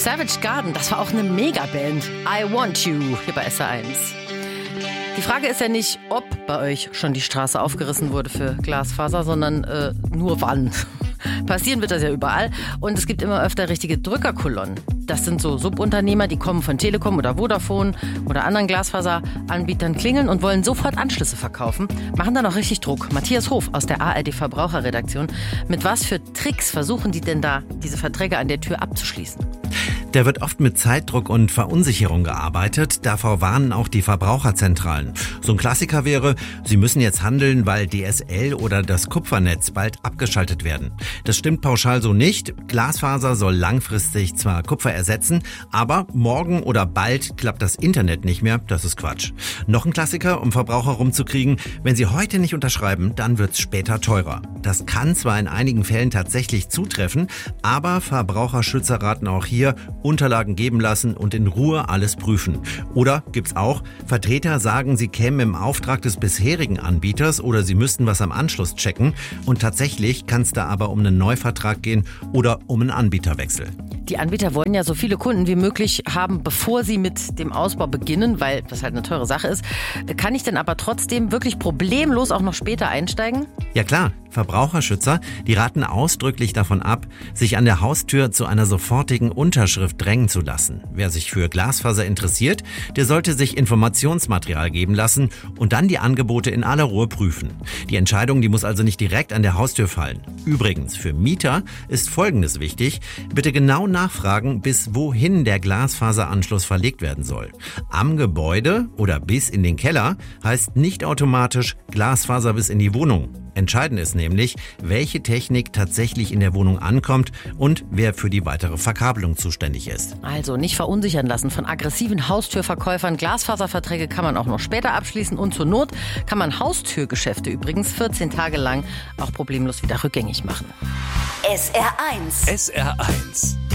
Savage Garden, das war auch eine Megaband. I Want You hier bei SR1. Die Frage ist ja nicht, ob bei euch schon die Straße aufgerissen wurde für Glasfaser, sondern nur wann. Passieren wird das ja überall und es gibt immer öfter richtige Drückerkolonnen. Das sind so Subunternehmer, die kommen von Telekom oder Vodafone oder anderen Glasfaseranbietern, klingeln und wollen sofort Anschlüsse verkaufen, machen dann auch richtig Druck. Matthias Hof aus der ARD Verbraucherredaktion. Mit was für Tricks versuchen die denn da, diese Verträge an der Tür abzuschließen? Da wird oft mit Zeitdruck und Verunsicherung gearbeitet. Davor warnen auch die Verbraucherzentralen. So ein Klassiker wäre, sie müssen jetzt handeln, weil DSL oder das Kupfernetz bald abgeschaltet werden. Das stimmt pauschal so nicht. Glasfaser soll langfristig zwar Kupfer ersetzen, aber morgen oder bald klappt das Internet nicht mehr. Das ist Quatsch. Noch ein Klassiker, um Verbraucher rumzukriegen. Wenn sie heute nicht unterschreiben, dann wird's später teurer. Das kann zwar in einigen Fällen tatsächlich zutreffen, aber Verbraucherschützer raten auch hier, Unterlagen geben lassen und in Ruhe alles prüfen. Oder gibt's auch, Vertreter sagen, sie kämen im Auftrag des bisherigen Anbieters oder sie müssten was am Anschluss checken. Und tatsächlich kann es da aber um einen Neuvertrag gehen oder um einen Anbieterwechsel. Die Anbieter wollen ja so viele Kunden wie möglich haben, bevor sie mit dem Ausbau beginnen, weil das halt eine teure Sache ist. Kann ich denn aber trotzdem wirklich problemlos auch noch später einsteigen? Ja klar, Verbraucherschützer, die raten ausdrücklich davon ab, sich an der Haustür zu einer sofortigen Unterschrift drängen zu lassen. Wer sich für Glasfaser interessiert, der sollte sich Informationsmaterial geben lassen und dann die Angebote in aller Ruhe prüfen. Die Entscheidung, die muss also nicht direkt an der Haustür fallen. Übrigens, für Mieter ist Folgendes wichtig: Bitte genau nachfragen, bis wohin der Glasfaseranschluss verlegt werden soll. Am Gebäude oder bis in den Keller heißt nicht automatisch Glasfaser bis in die Wohnung. Entscheidend ist nämlich, welche Technik tatsächlich in der Wohnung ankommt und wer für die weitere Verkabelung zuständig ist. Also nicht verunsichern lassen von aggressiven Haustürverkäufern. Glasfaserverträge kann man auch noch später abschließen und zur Not kann man Haustürgeschäfte übrigens 14 Tage lang auch problemlos wieder rückgängig machen. SR1. SR1.